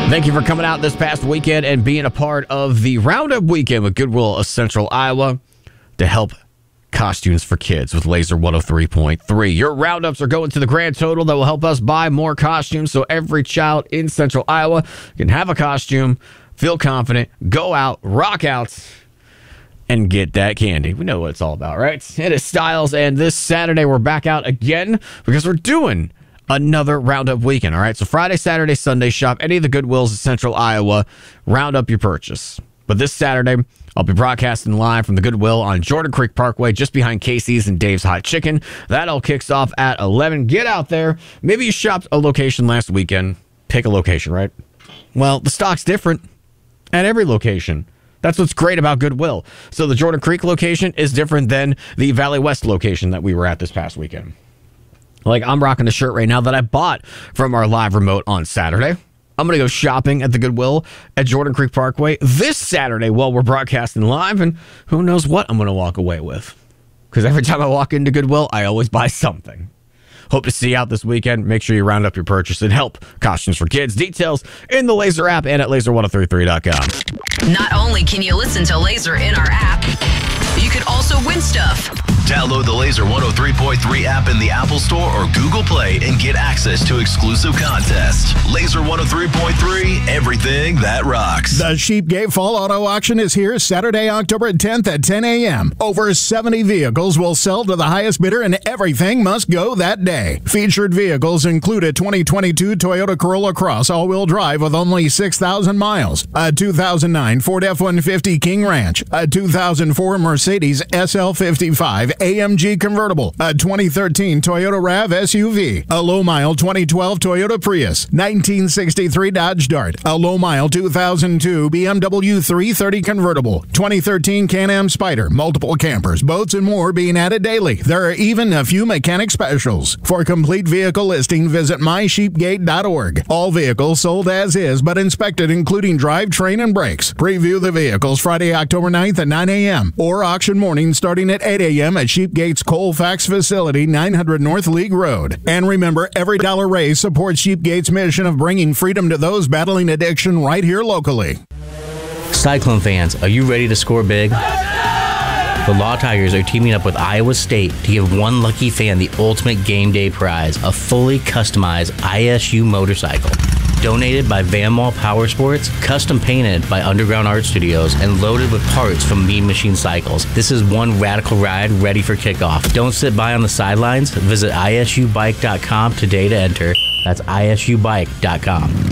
Thank you for coming out this past weekend and being a part of the Roundup Weekend with Goodwill of Central Iowa to help costumes for kids with Laser 103.3. Your roundups are going to the grand total that will help us buy more costumes so every child in Central Iowa can have a costume, feel confident, go out, rock out, and get that candy. We know what it's all about, right? It is Styles, and this Saturday we're back out again because we're doing another Roundup Weekend, all right? So Friday, Saturday, Sunday, shop any of the Goodwills in Central Iowa, round up your purchase. But this Saturday, I'll be broadcasting live from the Goodwill on Jordan Creek Parkway, just behind Casey's and Dave's Hot Chicken. That all kicks off at 11. Get out there. Maybe you shopped a location last weekend. Pick a location, right? Well, the stock's different at every location. That's what's great about Goodwill. So the Jordan Creek location is different than the Valley West location that we were at this past weekend. Like, I'm rocking the shirt right now that I bought from our live remote on Saturday. I'm going to go shopping at the Goodwill at Jordan Creek Parkway this Saturday while we're broadcasting live, and who knows what I'm going to walk away with. Because every time I walk into Goodwill, I always buy something. Hope to see you out this weekend. Make sure you round up your purchase and help Costumes for Kids. Details in the Laser app and at laser1033.com. Not only can you listen to Laser in our app, you can also win stuff. Download the Laser 103.3 app in the Apple Store or Google Play and get access to exclusive contests. Laser 103.3, everything that rocks. The Sheepgate Fall Auto Auction is here Saturday, October 10th at 10 a.m. Over 70 vehicles will sell to the highest bidder and everything must go that day. Featured vehicles include a 2022 Toyota Corolla Cross all-wheel drive with only 6,000 miles, a 2009 Ford F-150 King Ranch, a 2004 Mercedes SL55 AMG convertible, a 2013 Toyota RAV SUV, a low-mile 2012 Toyota Prius, 1963 Dodge Dart, a low-mile 2002 BMW 330 convertible, 2013 Can-Am Spyder, multiple campers, boats, and more being added daily. There are even a few mechanic specials. For complete vehicle listing, visit mysheepgate.org. All vehicles sold as is, but inspected including drivetrain and brakes. Preview the vehicles Friday, October 9th at 9 a.m. or auction morning starting at 8 a.m. at Sheepgate's Colfax facility, 900 North League Road. And remember, every dollar raised supports Sheepgate's mission of bringing freedom to those battling addiction right here locally. Cyclone fans, are you ready to score big? The Law Tigers are teaming up with Iowa State to give one lucky fan the ultimate game day prize, a fully customized ISU motorcycle. Donated by Van Mall Power Sports, custom painted by Underground Art Studios, and loaded with parts from Mean Machine Cycles. This is one radical ride ready for kickoff. Don't sit by on the sidelines. Visit isubike.com today to enter. That's isubike.com.